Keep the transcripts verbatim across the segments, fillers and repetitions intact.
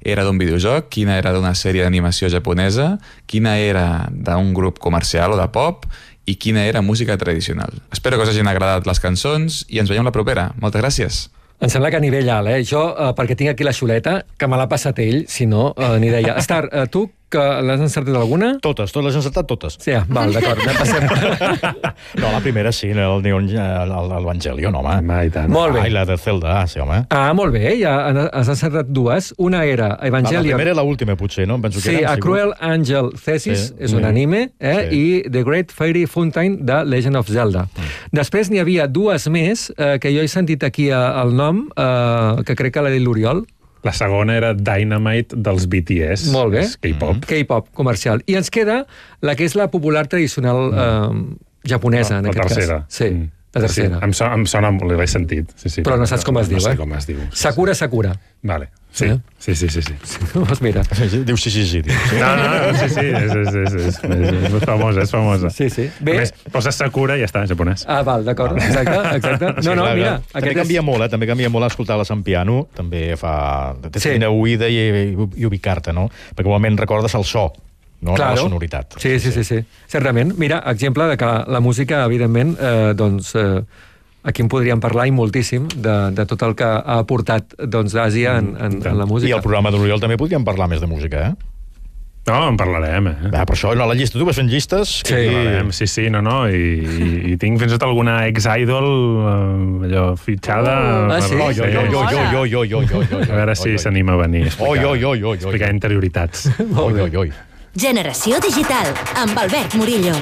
era d'un videojoc, quina era d'una sèrie d'animació japonesa, quina era d'un grup comercial o de pop i quina era música tradicional. Espero que us hagin agradat les cançons i ens veiem la propera. Moltes gràcies. Em sembla que a nivell alt, eh? Jo, eh, perquè tinc aquí la xuleta, que me l'ha passat ell, si no, eh, ni deia. Star, eh, tu, que l'has encertat alguna? Totes, totes les has encertat, totes. Sí, val, d'acord, anem passem. No, la primera sí, el Neon, l'Evangelion, home. Home, i tant. Molt bé. Ah, i la de Zelda, sí, home. Ah, molt bé, ja has encertat dues. Una era Evangelion... La primera i l'última, potser, no? Em penso que sí, eren, A Cruel Angel Thesis, sí, és un sí. anime, eh? Sí. I The Great Fairy Fountain de Legend of Zelda. Mm. Després n'hi havia dues més, eh, que jo he sentit aquí eh, el nom, eh, que crec que l'ha dit l'Oriol. La segona era Dynamite dels B T S. Molt bé. K-pop. K-pop comercial. I ens queda la que és la popular tradicional eh, japonesa, en la aquest tercera. cas. Sí, Mm. la tercera. Sí, em sona, em sona molt, l'he sentit. Sí, sí, però no saps com es diu, no sé eh? com es diu. Sí, Sakura, Sakura. Vale. Sí, Eh? sí, sí, sí. sí. Doncs mira. Diu sí, sí, sí. Diu, sí. No, no, no, sí, sí, és, és, és, és, és, és famosa, és famosa. Sí, sí. Bé. A més, poses Sakura i ja està, en japonès. Ah, val, d'acord. Exacte, exacte. No, no, mira. També canvia molt, eh? També canvia molt escoltar-les en piano. També fa... Té Sí. una oïda i, i, i ubicar-te, no? Perquè igualment recordes el so, no? Claro. La sonoritat. Sí, sí, sí, sí. Certament. Mira, exemple de que la música, evidentment, eh, doncs... Eh, aquí en podríem parlar i moltíssim de, de tot el que ha aportat doncs, d'Àsia en, en, en la música. I el programa de l'Oriol també podríem parlar més de música, eh? No, en parlarem, eh? Va, per això, no, la llista, tu vas fent llistes... Sí, i... parlarem, sí, sí, no, no, i, i, i tinc fins i tot alguna ex-idol, eh, allò, fitxada... Ah, sí? Oi, oi, oi, oi, oi, oi, oi, oi, oi, A veure si s'anima a venir a explicar, Oi, oi, oi, oi, oi. explicar interioritats. Oi, oi, oi. Generació Digital, amb Albert Murillo.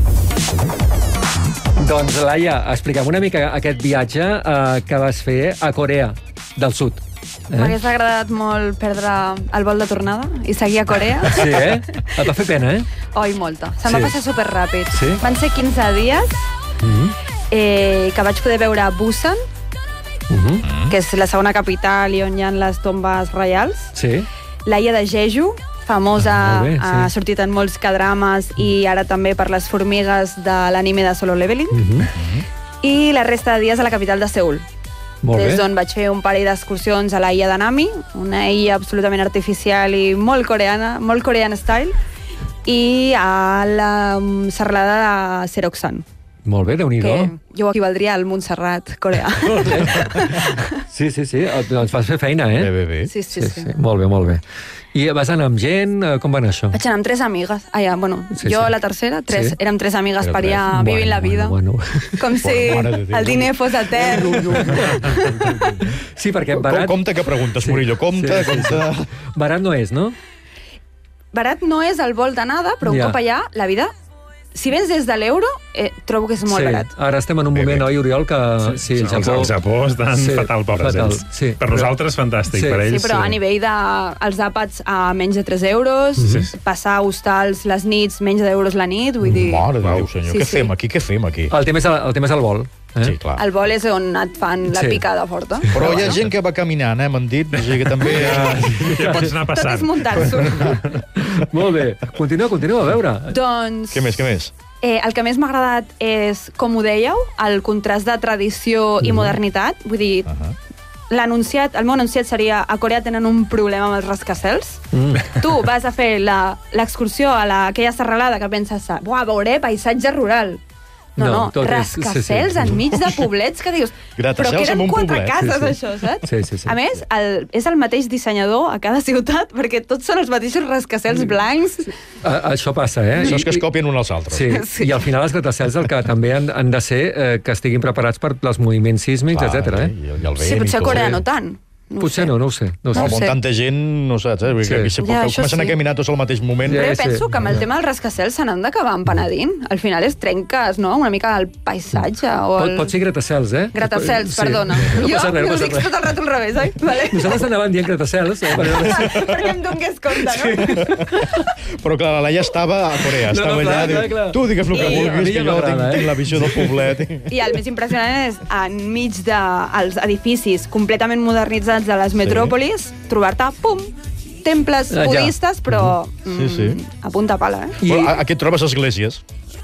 Doncs, Laia, explica'm una mica aquest viatge eh, que vas fer a Corea del Sud. Eh? M'hagués agradat molt perdre el vol de tornada i seguir a Corea. Sí, eh? Et va fer pena, eh? Oi, molta. Se'm Sí. va passar superràpid. Sí? Van ser quinze dies Mm-hmm. eh, que vaig poder veure Busan, Mm-hmm. que és la segona capital i on hi ha les tombes reials. Sí. L'illa de Jeju, famosa, Ah, molt bé, sí. ha sortit en molts cadrames i ara també per les formigues de l'anime de Solo Leveling. Mm-hmm. I la resta de dies a la capital de Seul. Molt Des bé. d'on vaig fer un parell d'excursions a la illa de Nami, una illa absolutament artificial i molt coreana, molt corean style, i a la um, serralada de Seroxan, Molt bé, Déu-n'hi-do. que jo equivaldria al Montserrat coreà. Sí, sí, sí. Doncs vas fer feina, eh? Bé, bé, bé. Sí, sí, sí. Molt bé, molt bé. I vas anar amb gent? Eh, Com va anar això? Vaig anar amb tres amigues. Ah, ja, bueno, Sí, jo sí. la tercera, tres. Sí. Érem tres amigues Éreu per allà tres. vivint la vida. Bueno, bueno. Com si Mare de Déu. el diner fos etern. Sí, perquè Com, barat... compte que preguntes, Murillo, compte, Sí, sí, sí. compte... Barat no és, no? Barat no és el vol d'anada, però un Ja. cop allà, la vida, si vens des de l'euro, eh, trobo que és molt sí. barat. Ara estem en un moment, oi, Oriol, que... Sí, el Japó... El Japó estan Sí, fatal, pobres fatal, ells. sí. Per nosaltres, fantàstic. Sí. Per Sí, ells... però a nivell de els àpats a menys de tres euros, Sí. passar a hostals les nits, menys d'euros la nit, vull dir... Mare de Uau. Déu, senyor, Sí, què sí. fem aquí, què fem aquí? El tema és el, el, tema és el vol. Eh? Sí, clar. El vol és on et fan la Sí. picada forta. Però hi ha gent que va caminant, eh, m'han dit, o sigui que també... Eh... Ja pots anar Tot passant. és muntar-s'ho. Molt bé. Continua, continua, a veure. Doncs... Què més, què més? Eh, el que més m'ha agradat és, com ho dèieu, el contrast de tradició i modernitat. Vull dir, Uh -huh. l'anunciat, el meu anunciat seria a Corea tenen un problema amb els rascacels. Mm. Tu vas a fer la- l'excursió a la, aquella serralada que penses, buah, veuré paisatge rural. No, No, no, tot és- rascacels sí, sí. enmig de poblets que dius... Gratacels però que eren en un quatre poblet. cases, Sí, sí. això, saps? Sí, sí, sí. A més, el, és el mateix dissenyador a cada ciutat, perquè tots són els mateixos rascacels blancs. A, això passa, eh? Això és que es I- copien uns als altres. Sí, Sí. i al final els gratacels el que també han, han de ser eh, que estiguin preparats per els moviments sísmics, Clar, etcètera. Eh? I, i el vent Sí, potser i a tot. Corea no tant. No ho Potser sé. no, no ho sé. No ho sé. No, No ho amb sé. tanta gent, no saps, eh? Vull dir Sí. que aquí se- Ja, que això comencen a sí. caminar tots al mateix moment. Ja, Però jo sí. penso que amb el tema dels rascacels se n'han d'acabar empenedint. Al final és trenques, no?, una mica el paisatge o Pot, el... pot ser gratacels, eh? Gratacels, Sí. perdona. No jo passa res, no ho passa dic res. tot el rato al revés, oi? Vale. Nosaltres anàvem dient gratacels. Eh? Perquè em donés compte, no? Però clar, la Laia estava a Corea, No, estava no, clar, allà, clar, diu, clar. tu digues el que I- a mi vulguis, ja que jo m'agrada, tinc, eh? tinc la visió del poblet. I el més impressionant és, enmig dels edificis completament modernitzats de les metròpolis, trobar-te, pum, temples Ah, ja. budistes, però Sí, sí. mm, a punta pala, eh? I, Però a- aquí et trobes esglésies.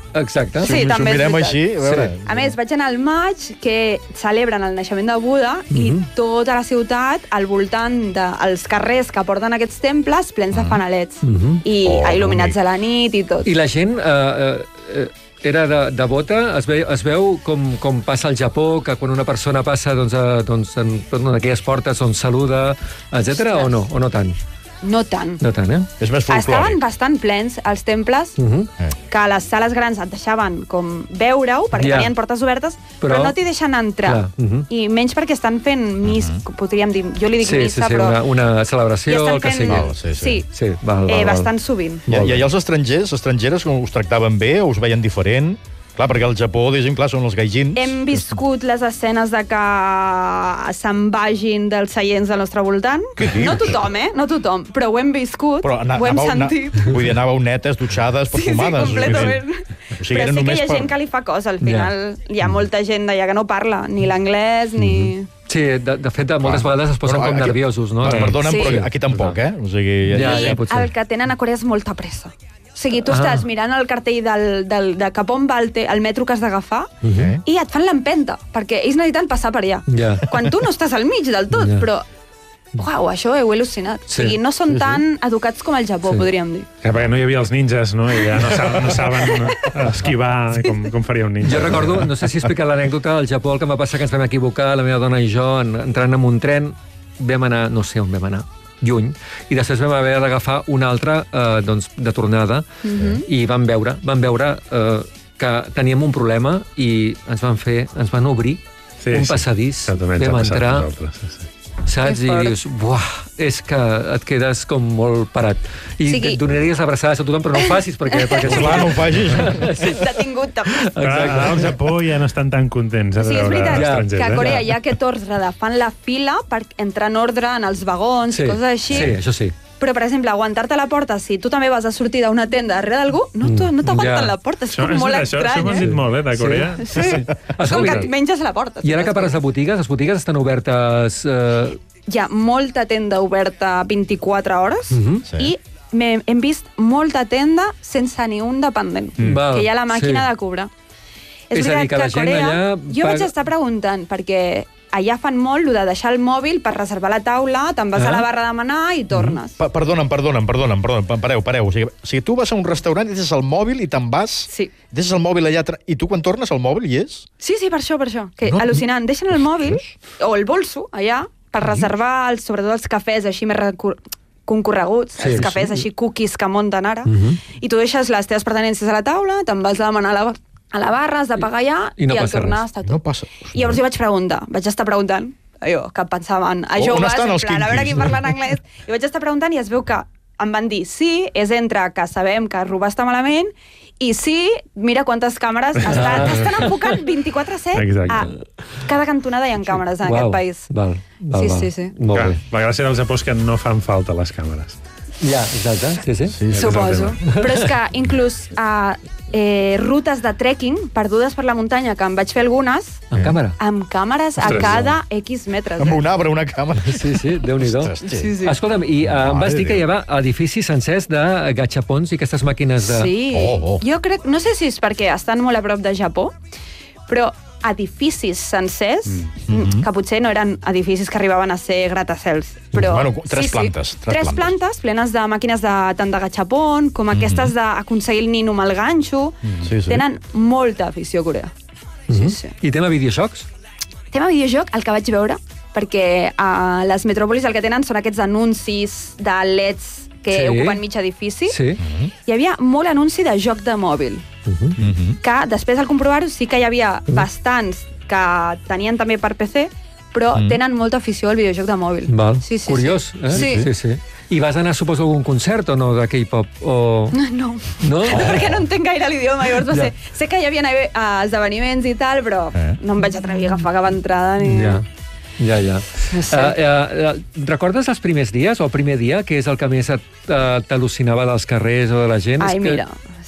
Exacte. Sí, Si també ho és mirem veritat. així, a veure... A més, vaig anar al maig, que celebren el naixement de Buda, i tota la ciutat, al voltant dels carrers que porten aquests temples, plens de fanalets. I Oh, il·luminats bonic. a la nit i tot. I la gent eh, eh, era de, devota? Es veu, es veu com, com passa al Japó, que quan una persona passa doncs, a, doncs, en, en aquelles portes on saluda, etcètera, o no? O no tant? No tant. No tant, eh? És més Estaven folclòric. bastant plens, els temples, Uh -huh. Eh. que a les sales grans et deixaven com veure-ho, perquè Ja. tenien portes obertes, però, Però- no t'hi deixen entrar. Clar, mhm. I menys perquè estan fent mis, podríem dir, jo li dic Sí, sí, missa, sí, però... una, una i celebració, estan que fent... sigui... Val, sí, sí. sí, Sí, val, val, eh, val. bastant sovint. I, I allà els estrangers, estrangeres, com us tractaven bé o us veien diferent? Clar, perquè al Japó, diguéssim, clar, són els gaijins. Hem viscut les escenes de que se'n vagin dels seients del nostre voltant. Què dius? No tothom, eh? No tothom, però ho hem viscut, Però ana- ho hem anàveu- sentit. Na, vull dir, anàveu netes, dutxades, Sí, sí, perfumades. completament. Vull dir, o sigui, Però era sí que només hi ha per... gent que li fa cosa. Al final hi ha molta gent d'allà que no parla ni l'anglès ni... Sí, de, de fet, moltes Clar. vegades es posen Però com aquí- nerviosos, no? Per- Perdona'm, Sí. però aquí tampoc, eh? O sigui, Ja, I ja, potser. el que tenen a Corea és molta pressa. O sigui, tu Ah. estàs mirant el cartell del, del, de cap on va el, te, el metro que has d'agafar Eh? i et fan l'empenta, perquè ells necessiten passar per allà. Ja. Quan tu no estàs al mig del tot, Ja. però... Uau, això ho he al·lucinat. Sí. O sigui, no són Sí, sí. tan educats com el Japó, Sí. podríem dir. Que perquè no hi havia els ninjas, no? I ja no saben, no saben esquivar com, com faria un ninja. Jo recordo, no sé si he explicat l'anècdota, al Japó el que em va passar que ens vam equivocar, la meva dona i jo, en, entrant en un tren, vam anar, no sé on vam anar, lluny, i després vam haver d'agafar un altre eh, doncs, de tornada, Mhm. i vam veure, vam veure eh, que teníem un problema i ens van fer, ens van obrir Sí, un sí. passadís, Exactament, ens ha vam passat a entrar, nosaltres, sí, sí. saps? Que I fort. dius, buah, és que et quedes com molt parat. I O sigui- et donaries abraçades a tothom, però no ho facis, perquè... perquè Clar, no ho facis. Detingut, també. Però ara al Japó ja no estan tan contents eh, Sí, de és veure veritat estrangers. que a eh? Corea hi ha aquest ordre de fan la fila per entrar en ordre en els vagons Sí, i coses així. sí, això sí. Però, per exemple, aguantar-te a la porta, si tu també vas a sortir d'una tenda darrere d'algú, no, t'ho- no t'aguanten ja. la porta. És Això, com és, molt això, això estrany, m'ho has eh? dit molt, eh, de Corea. Sí. És com que Escolta, et menges a la porta. I ara que parles de botigues, les botigues estan obertes... Eh, Hi ha molta tenda oberta vint-i-quatre hores Mhm. Sí. i m'he- hem vist molta tenda sense ni un dependent, Mm. Val, que hi ha la màquina sí. de cobrar. És a dir, que la a gent Corea, allà jo paga- vaig estar preguntant, perquè allà fan molt lo de deixar el mòbil per reservar la taula, te'n vas Ah. a la barra a demanar i tornes. Pa perdona'm, perdona'm, perdona'm, perdona'm, pa- pareu, pareu. O sigui, o sigui, tu vas a un restaurant i deixes el mòbil i te'n vas, Sí. deixes el mòbil allà, tra- i tu quan tornes el mòbil hi és? Sí, sí, per això, per això. Que No, al·lucinant. Deixen el mòbil o el bolso allà per reservar, els, sobretot els cafès així més recur- concorreguts, Sí, els cafès sí. així cookies que munten ara, Mhm. i tu deixes les teves pertenències a la taula, te'n vas a demanar a la, a la barra, has de pagar allà, I no i al passa tornar res. està tot. No passa. I llavors jo vaig preguntar, vaig estar preguntant, allò, que pensaven a On joves, estan en els plan, a veure quinquis? qui parla en anglès, i vaig estar preguntant i es veu que em van dir sí, és entre que sabem que robar està malament, i sí, mira quantes càmeres, estan, estan enfocant vint-i-quatre set Exacte. a cada cantonada hi ha càmeres en Uau, aquest país. Val, val, Sí, val. sí, sí. Molt Clar, bé. la gràcia del Japó és que no fan falta les càmeres. Ja, exacte, sí, sí. Sí, és el Suposo. tema. Però és que inclús a eh, rutes de trekking perdudes per la muntanya, que em vaig fer algunes, En càmera. amb càmeres a Ostres. cada X metres. Amb Eh? un arbre, una càmera. Sí, sí, Déu-n'hi-do. Ostres, Sí, sí. Escolta'm, i uh, em vas Mare dir que de hi havia edificis sencers de gatxapons i aquestes màquines de... Sí, Oh, oh. jo crec, no sé si és perquè estan molt a prop de Japó, però edificis sencers, mm. que potser no eren edificis que arribaven a ser gratacels, però... Bueno, tres plantes, tres Tres, plantes. plantes plenes de màquines de, tant de gatxapon com aquestes d'aconseguir el nino amb el ganxo. Sí, sí. Tenen molta afició a Corea. Sí, sí. I tema videojocs? Tema videojoc, el que vaig veure, perquè a les metròpolis el que tenen són aquests anuncis de L E Ds que Sí. ocupen mig edifici. Sí. Hi havia molt anunci de joc de mòbil, que després al comprovar-ho sí que hi havia bastants que tenien també per P C, però tenen molta afició al videojoc de mòbil. Val. Sí, sí, Curiós, sí. eh? Sí. sí, sí. I vas anar, suposo, a algun concert o no, de K-pop? O... No, No? perquè no entenc gaire l'idioma, llavors va Ja. ser... Sé que hi havia eh, esdeveniments i tal, però Eh. no em vaig atrevir a agafar cap entrada ni... Ja. Ja, ja. sí. Uh, uh, uh, recordes els primers dies, o el primer dia, que és el que més et, uh, t'al·lucinava dels carrers o de la gent? Ai, És que... mira,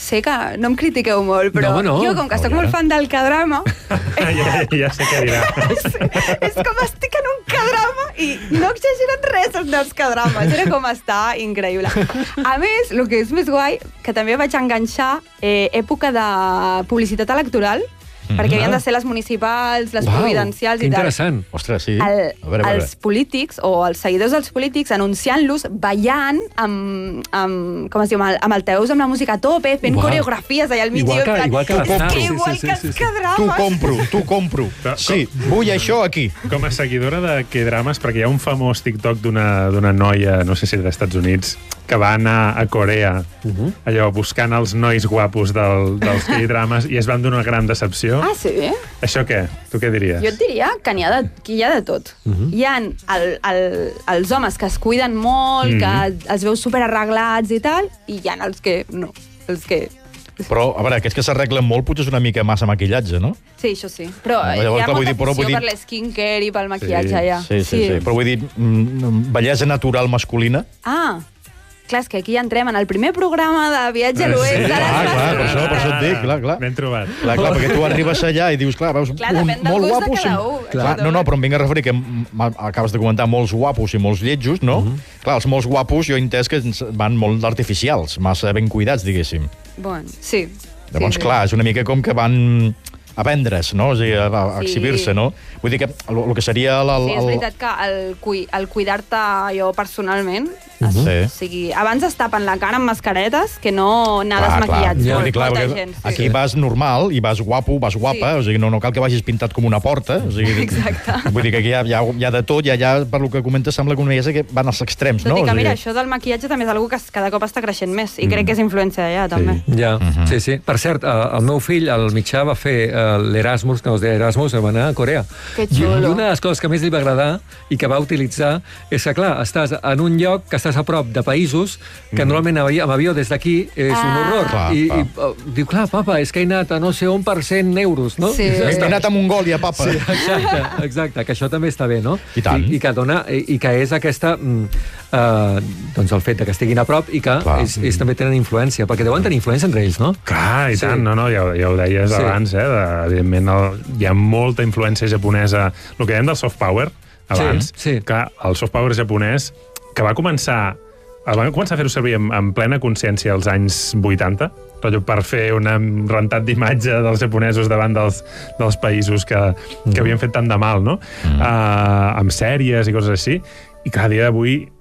sé que no em critiqueu molt, però No, no. jo, com que No, soc ja. molt fan del K-drama, ja, ja, ja sé què dirà. és, és com estic en un K-drama i no exageren res els meus K-drames. Era com estar increïble. A més, el que és més guai, que també vaig enganxar eh, època de publicitat electoral, perquè havien de ser les municipals, les Uau, providencials que i tal. interessant. Ostres, sí. El, A veure, a veure. els polítics o els seguidors dels polítics anunciant-los, ballant amb, amb, com es diu, amb, el, amb altaveus amb la música a tope, fent Uau. coreografies allà al mig. Igual i jo en que- plan, igual que "És l'Aznar, sí, igual sí, que sí, els sí. Tu K-drames". compro, tu compro. Però Sí, vull això aquí. Com a seguidora de K-drames, perquè hi ha un famós TikTok d'una d'una noia, no sé si dels Estats Units, que va anar a Corea, Uh-huh. allò, buscant els nois guapos del, dels K-drames, i es van donar una gran decepció. Ah, sí? Això què? Tu què diries? Jo et diria que n'hi ha, de, que hi ha de tot. Uh -huh. Hi ha el, el, els homes que es cuiden molt, uh -huh. que els veus superarreglats i tal, i hi ha els que no. Els que... Però, a veure, aquests que s'arreglen molt potser és una mica massa maquillatge, no? Sí, això sí. Però No, eh, llavors, hi ha clar, vull molta dir, però vull afició dir- per l'esquincare i pel maquillatge allà. Sí, sí, sí. Però vull dir, mm, bellesa natural masculina. Ah, clar, és que aquí ja entrem en el primer programa de Viatge a l'Oest. Sí, de les clar, nostres- clar, per això, per això et dic, clar, clar. Ben trobat. Clar, clar, perquè tu arribes allà i dius, clar, veus Clar, un depèn del molt gust de guapos... cada i- u. Clar, no, no, però em vinc a referir que m- acabes de comentar molts guapos i molts lletjos, no? Clar, els molts guapos jo he entès que ens van molt artificials, massa ben cuidats, diguéssim. Bueno, sí. Llavors, sí, sí. clar, és una mica com que van a vendre's, no? O sigui, a, a Sí. exhibir-se, no? Vull dir que el, el que seria... El, el, Sí, és veritat que el, cui, el cuidar-te jo personalment, Sí. o sigui, abans es tapen la cara amb mascaretes que no anar desmaquillats. Clar, Molt- dir, clar, molta perquè gent, sí. aquí vas normal i vas guapo, vas guapa, Sí. o sigui, no, no cal que vagis pintat com una porta. O sigui, Exacte. Vull dir que aquí hi ha, hi ha, hi ha de tot, i allà, per lo que comentes, sembla que una bellesa que van als extrems, Tot no? i que, O sigui, mira, això del maquillatge també és una que cada cop està creixent més, i crec que és influència allà, també. Ja, sí, sí. Per cert, eh, el meu fill, el mitjà, va fer eh, l'Erasmus, que no es deia Erasmus, va anar a Corea. Que I, xulo. I una de les coses que més li va agradar i que va utilitzar és que, clar, estàs en un lloc que estàs a prop de països que normalment amb avió, amb avió des d'aquí és un Ah. horror. Clar, I, clar. i uh, diu, clar, papa, és que he anat a no sé on per cent euros, no? Sí. I ja He està. anat a Mongòlia, papa. Sí, exacte, exacte, que això també està bé, no? I tant. I, i que dona, i, i que és aquesta, mm, uh, doncs el fet de que estiguin a prop i que Clar. és, és, també tenen influència, perquè deuen tenir influència entre ells, no? Clar, i Sí. tant, no, no, ja, ho- ja ho deies Sí. abans, eh? De, evidentment, el, hi ha molta influència japonesa. El que dèiem del soft power, abans, Sí, sí. que el soft power japonès, que va començar, el van començar a fer-ho servir en, en plena consciència als anys vuitanta, rotllo per fer un rentat d'imatge dels japonesos davant dels, dels països que, que havien fet tant de mal, no? Mm. Uh, amb sèries i coses així. I cada dia d'avui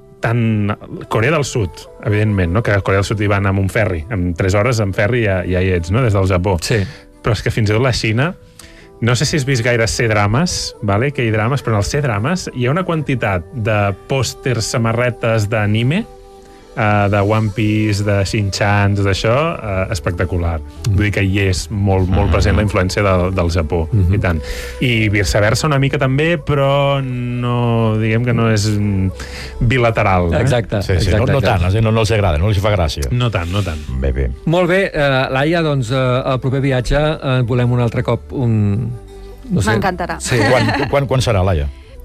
tant Corea del Sud, evidentment, no? Que a Corea del Sud hi van amb un ferri, en tres hores amb ferri ja, ja hi ets, no? Des del Japó. Sí. Però és que fins i tot la Xina, no sé si has vist gaire C-drames, vale? Que hi drames, però en els C-drames hi ha una quantitat de pòsters, samarretes d'anime, uh, de One Piece, de Shin-chan, tot això, uh, espectacular. Mm. Vull dir que hi és molt, molt present la influència del, del Japó, mm -hmm. i tant. I viceversa una mica també, però no, diguem que no és mm, bilateral. Eh? Exacte. Sí, sí, no, exacte, no exacte. tant, no, no els agrada, no els fa gràcia. No tant, no tant. Bé, bé. Molt bé, eh, Laia, doncs eh, el proper viatge eh, volem un altre cop un... No sé. M'encantarà. Sí. Quan, quan, quan serà, Laia?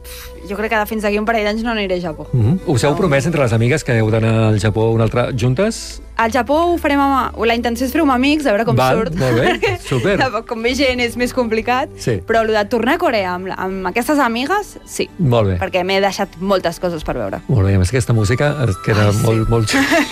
Jo crec que fins aquí un parell d'anys no aniré a Japó. Mm -hmm. Us heu promès entre les amigues que heu d'anar al Japó un altre juntes? Al Japó ho farem amb... La intenció és fer-ho amb amics, a veure com Val, surt. molt bé, Perquè super. tampoc, com més gent és més complicat. Sí. Però el de tornar a Corea amb, amb aquestes amigues, sí. Molt bé. Perquè m'he deixat moltes coses per veure. Molt bé, a més aquesta música es queda Ai, sí. molt, molt...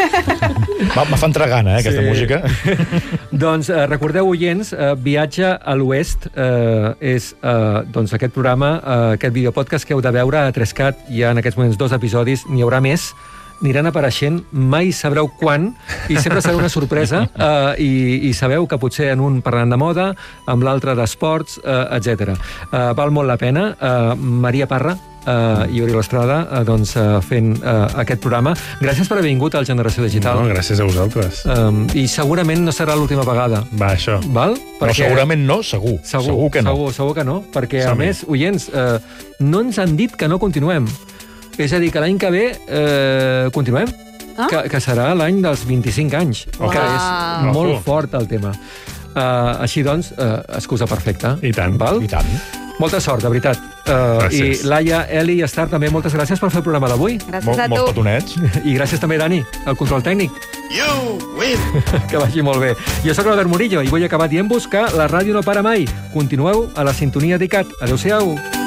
Me, me fa entrar gana, eh, aquesta Sí. música. Doncs eh, recordeu, oients, eh, Viatge a l'Oest eh, és eh, doncs aquest programa, eh, aquest videopodcast que heu de veure a Trescat. Hi ha en aquests moments dos episodis, n'hi haurà més, aniran apareixent, mai sabreu quan, i sempre serà una sorpresa, eh, i, i sabeu que potser en un parlant de moda, amb l'altre d'esports, eh, etcètera. Eh, val molt la pena. Eh, Maria Parra, Uh, i Oriol Estrada, uh, doncs, uh, fent uh, aquest programa. Gràcies per haver vingut al Generació Digital. No, gràcies a vosaltres. Um, I segurament no serà l'última vegada. Va, això. Val? Però segurament no, segur. Segur, segur que no. Segur, segur que no, perquè, a Som-hi. més, oients, eh, no ens han dit que no continuem. És a dir, que l'any que ve eh, continuem. Ah? Que, que serà l'any dels vint-i-cinc anys, Uau. que és Ojo. molt fort el tema. Uh, així doncs, uh, excusa perfecta. I tant. Val? I tant. Molta sort, de veritat. Uh, Gràcies. I Laia, Eli i Estar, també moltes gràcies per fer el programa d'avui. Gràcies Mol, a molts tu. petonets. I gràcies també, Dani, al control tècnic. You win! Que vagi molt bé. Jo sóc l'Albert Murillo i vull acabar dient-vos que la ràdio no para mai. Continueu a la sintonia d'I C A T. Adéu-siau.